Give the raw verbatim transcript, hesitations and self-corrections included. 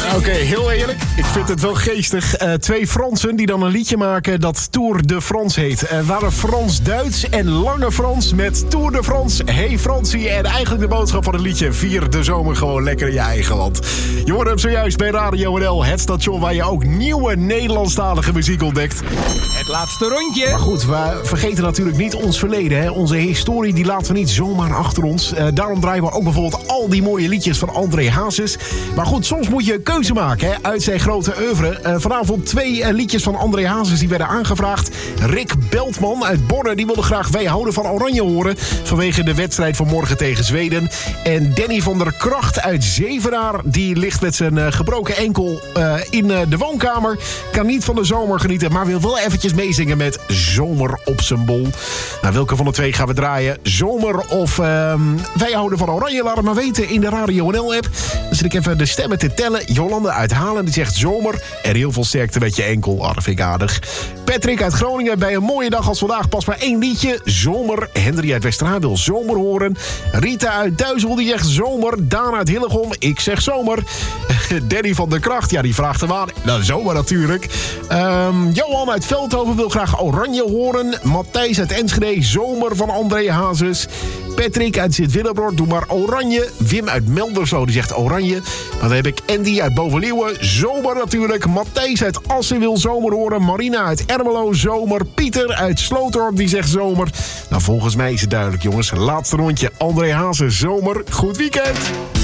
Oké, okay, heel eerlijk. Ik vind het wel geestig. Uh, twee Fransen die dan een liedje maken dat Tour de France heet. Uh, waren Frans-Duits en Lange Frans met Tour de France. Hey Fransie. En eigenlijk de boodschap van het liedje: vier de zomer gewoon lekker in je eigen land. Je hoort hem zojuist bij Radio N L. Het station waar je ook nieuwe Nederlandstalige muziek ontdekt. Het laatste rondje. Maar goed, we vergeten natuurlijk niet ons verleden. Hè? Onze historie die laten we niet zomaar achter ons. Uh, daarom draaien we ook bijvoorbeeld al die mooie liedjes van André Hazes. Maar goed, soms moet je een keuze maken hè, uit zijn grote oeuvre. Uh, vanavond twee uh, liedjes van André Hazes die werden aangevraagd. Rick Beltman uit Borne die wilde graag Wij houden van Oranje horen vanwege de wedstrijd van morgen tegen Zweden. En Danny van der Kracht uit Zevenaar die ligt met zijn uh, gebroken enkel uh, in uh, de woonkamer. Kan niet van de zomer genieten, maar wil wel eventjes meezingen met Zomer op zijn bol. Nou, welke van de twee gaan we draaien? Zomer of uh, Wij houden van Oranje? Laat het maar weten in de Radio N L-app. Dan zit ik even de stemmen te tellen. Jolande uit Halen die zegt zomer. En heel veel sterkte met je enkel. Oh, dat vind ik aardig. Patrick uit Groningen bij een mooie dag als vandaag pas maar één liedje. Zomer. Henry uit Westerhaan wil zomer horen. Rita uit Duizel die zegt zomer. Daan uit Hillegom. Ik zeg zomer. Danny van der Kracht. Ja, die vraagt hem aan. Nou, zomer natuurlijk. Um, Johan uit Veldhoven wil graag Oranje horen. Matthijs uit Enschede. Zomer van André Hazes. Patrick uit Sint-Willebroord, doe maar Oranje. Wim uit Melderso, die zegt Oranje. Dan heb ik Andy uit Bovenleeuwen, zomer natuurlijk. Matthijs uit Assen wil zomer horen. Marina uit Ermelo, zomer. Pieter uit Slootdorp, die zegt zomer. Nou, volgens mij is het duidelijk, jongens. Laatste rondje, André Hazes, zomer. Goed weekend!